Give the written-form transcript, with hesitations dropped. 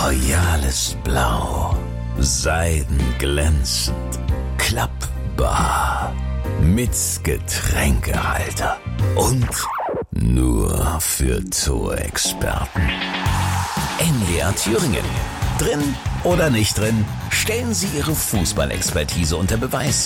royales Blau, seidenglänzend, klappbar, mit Getränkehalter und nur für Torexperten. NDR Thüringen. Drin oder nicht drin, stellen Sie Ihre Fußballexpertise unter Beweis.